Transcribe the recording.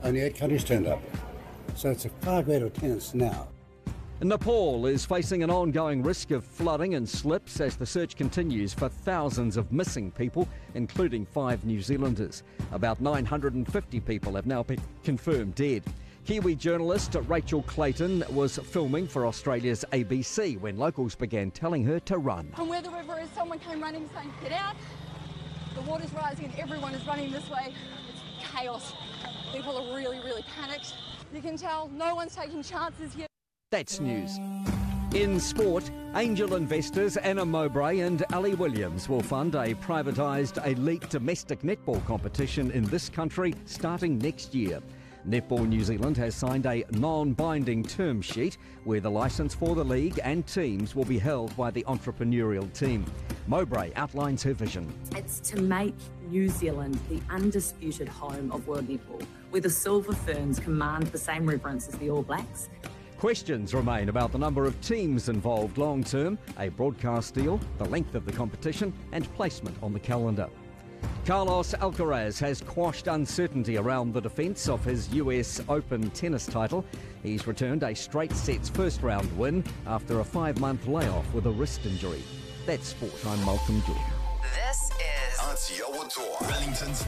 only 8 countries turned up. So it's a far greater attendance now. Nepal is facing an ongoing risk of flooding and slips as the search continues for thousands of missing people, including 5 New Zealanders. About 950 people have now been confirmed dead. Kiwi journalist Rachel Clayton was filming for Australia's ABC when locals began telling her to run. From where the river is, someone came running saying, "Get out." The water's rising and everyone is running this way. It's chaos. People are really, really panicked. You can tell no one's taking chances here. That's news. In sport, angel investors Anna Mowbray and Ali Williams will fund a privatised elite domestic netball competition in this country starting next year. Netball New Zealand has signed a non-binding term sheet where the licence for the league and teams will be held by the entrepreneurial team. Mowbray outlines her vision. It's to make New Zealand the undisputed home of world netball, where the Silver Ferns command the same reverence as the All Blacks. Questions remain about the number of teams involved long term, a broadcast deal, the length of the competition and placement on the calendar. Carlos Alcaraz has quashed uncertainty around the defence of his US Open tennis title. He's returned a straight sets first round win after a 5-month layoff with a wrist injury. That's sport. I'm Malcolm Jordan. This is Wellington's